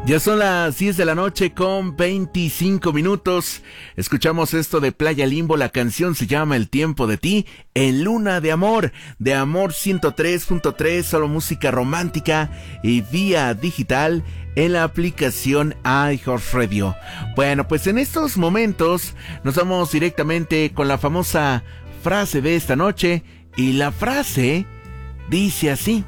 Ya son las 10 de la noche con 25 minutos. Escuchamos esto de Playa Limbo. La canción se llama El Tiempo de Ti, en Luna de Amor 103.3, solo música romántica y vía digital en la aplicación iHeartRadio. Bueno, pues en estos momentos nos vamos directamente con la famosa frase de esta noche, y la frase dice así: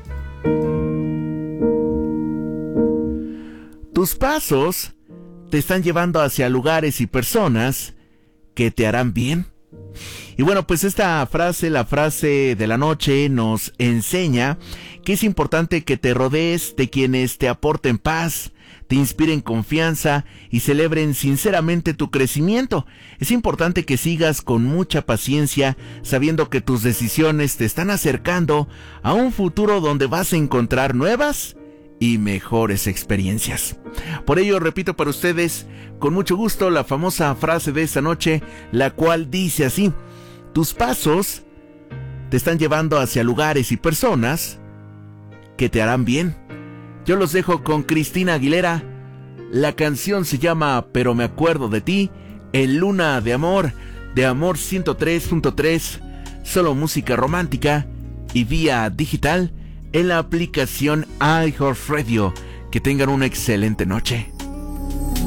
tus pasos te están llevando hacia lugares y personas que te harán bien. Y bueno, pues esta frase, la frase de la noche, nos enseña que es importante que te rodees de quienes te aporten paz, te inspiren confianza y celebren sinceramente tu crecimiento. Es importante que sigas con mucha paciencia, sabiendo que tus decisiones te están acercando a un futuro donde vas a encontrar nuevas y mejores experiencias. Por ello, repito para ustedes con mucho gusto la famosa frase de esta noche, la cual dice así: tus pasos te están llevando hacia lugares y personas que te harán bien. Yo los dejo con Cristina Aguilera. La canción se llama Pero me acuerdo de ti, en Luna de Amor 103.3, solo música romántica y vía digital en la aplicación iHeartRadio. Que tengan una excelente noche.